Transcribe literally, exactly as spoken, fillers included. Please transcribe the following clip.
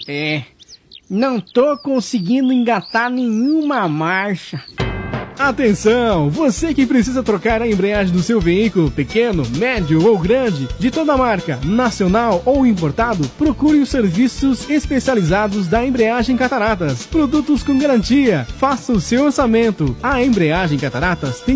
É, não tô conseguindo engatar nenhuma marcha. Atenção! Você que precisa trocar a embreagem do seu veículo, pequeno, médio ou grande, de toda marca, nacional ou importado, procure os serviços especializados da Embreagem Cataratas. Produtos com garantia. Faça o seu orçamento. A Embreagem Cataratas tem